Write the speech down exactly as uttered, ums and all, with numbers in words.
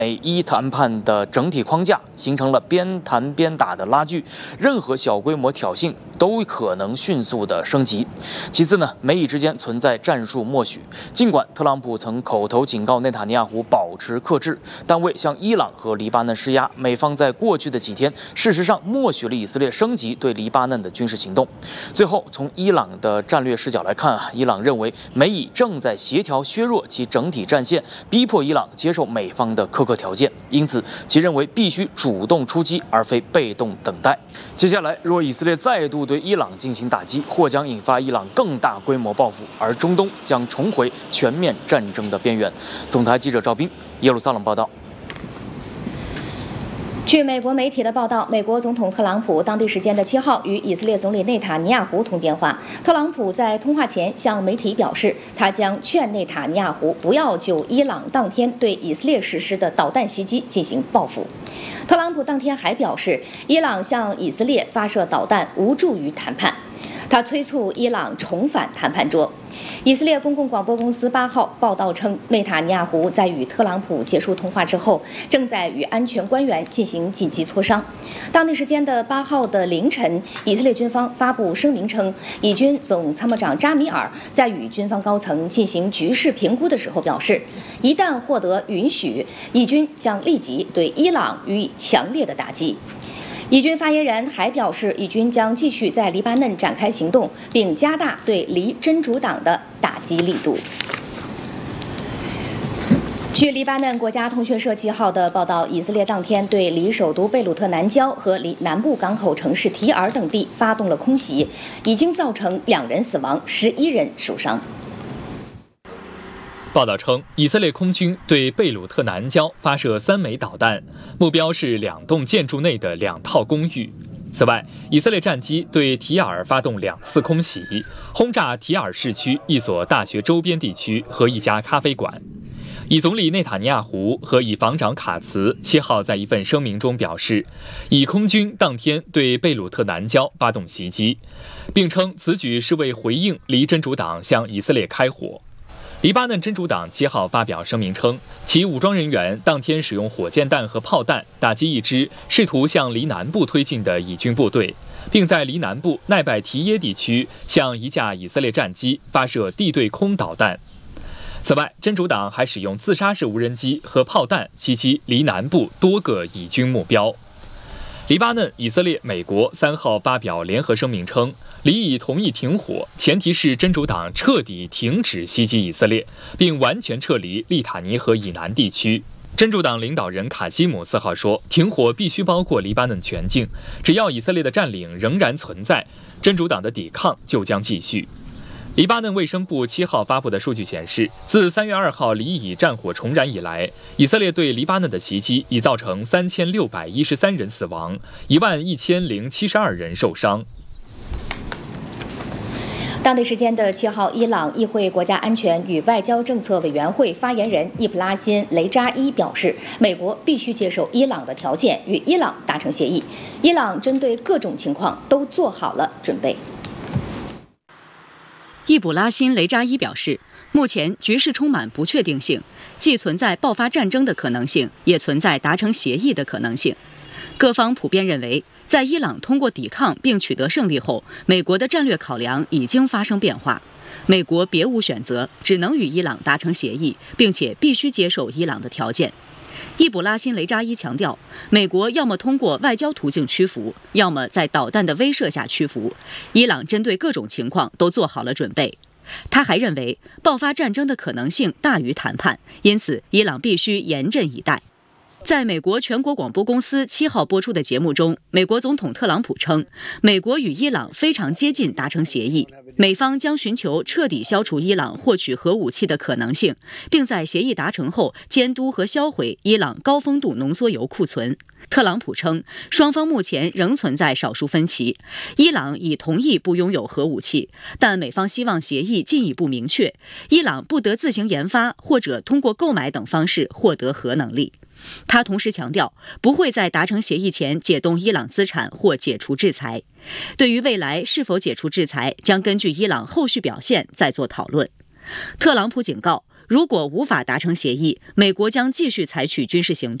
美伊谈判的整体框架形成了边谈边打的拉锯，任何小规模挑衅都可能迅速的升级。其次呢，美以之间存在战术默许，尽管特朗普曾口头警告内塔尼亚胡保持克制，但为向伊朗和黎巴嫩施压，美方在过去的几天事实上默许了以色列升级对黎巴嫩的军事行动。最后，从伊朗的战略视角来看啊，伊朗认为美以正在协调削弱其整体战线，逼迫伊朗接受美方的苛刻条件，因此其认为必须主动出击，而非被动等待。接下来，若以色列再度对伊朗进行打击，或将引发伊朗更大规模报复，而中东将重回全面战争的边缘。总台记者赵斌，耶路撒冷报道。 据美国媒体的报道，美国总统特朗普当地时间的七号与以色列总理内塔尼亚胡通电话。特朗普在通话前向媒体表示，他将劝内塔尼亚胡不要就伊朗当天对以色列实施的导弹袭击进行报复。特朗普当天还表示，伊朗向以色列发射导弹无助于谈判。他催促伊朗重返谈判桌。以色列公共广播公司八号报道称，内塔尼亚胡在与特朗普结束通话之后，正在与安全官员进行紧急磋商。当地时间的八号的凌晨，以色列军方发布声明称，以军总参谋长扎米尔在与军方高层进行局势评估的时候表示，一旦获得允许，以军将立即对伊朗予以强烈的打击。以军发言人还表示，以军将继续在黎巴嫩展开行动，并加大对黎真主党的打击力度。据黎巴嫩国家通讯社七号的报道，以色列当天对黎首都贝鲁特南郊和黎南部港口城市提尔等地发动了空袭，已经造成两人死亡，十一人受伤。 报道称，以色列空军对贝鲁特南郊发射三枚导弹，目标是两栋建筑内的两套公寓。此外，以色列战机对提尔发动两次空袭，轰炸提尔市区一所大学周边地区和一家咖啡馆。以总理内塔尼亚胡和以防长卡茨七号在一份声明中表示，以空军当天对贝鲁特南郊发动袭击，并称此举是为回应黎真主党向以色列开火。黎巴嫩真主党七号发表声明称，其武装人员当天使用火箭弹和炮弹打击一支试图向黎南部推进的以军部队，并在黎南部奈拜提耶地区向一架以色列战机发射地对空导弹。此外，真主党还使用自杀式无人机和炮弹袭击黎南部多个以军目标。黎巴嫩、以色列、美国三号发表联合声明称，黎以同意停火，前提是真主党彻底停止袭击以色列，并完全撤离利塔尼河以南地区。真主党领导人卡西姆四号说，停火必须包括黎巴嫩全境，只要以色列的占领仍然存在，真主党的抵抗就将继续。黎巴嫩卫生部七号发布的数据显示，自三月二号黎以战火重燃以来，以色列对黎巴嫩的袭击已造成三千六百一十三人死亡，一万一千零七十二人受伤。 当地时间的七号，伊朗议会国家安全与外交政策委员会发言人易卜拉欣·雷扎伊表示，美国必须接受伊朗的条件，与伊朗达成协议。伊朗针对各种情况都做好了准备。 易卜拉欣·雷扎伊表示，目前局势充满不确定性，既存在爆发战争的可能性，也存在达成协议的可能性。各方普遍认为，在伊朗通过抵抗并取得胜利后，美国的战略考量已经发生变化。美国别无选择，只能与伊朗达成协议，并且必须接受伊朗的条件。易卜拉欣·雷扎伊强调，美国要么通过外交途径屈服，要么在导弹的威慑下屈服。伊朗针对各种情况都做好了准备。他还认为，爆发战争的可能性大于谈判，因此伊朗必须严阵以待。在美国全国广播公司七号播出的节目中，美国总统特朗普称，美国与伊朗非常接近达成协议，美方将寻求彻底消除伊朗获取核武器的可能性，并在协议达成后监督和销毁伊朗高丰度浓缩铀库存。特朗普称，双方目前仍存在少数分歧，伊朗已同意不拥有核武器，但美方希望协议进一步明确，伊朗不得自行研发或者通过购买等方式获得核能力。他同时强调，不会在达成协议前解冻伊朗资产或解除制裁。对于未来是否解除制裁，将根据伊朗后续表现再做讨论。特朗普警告， 如果无法达成协议，美国将继续采取军事行动。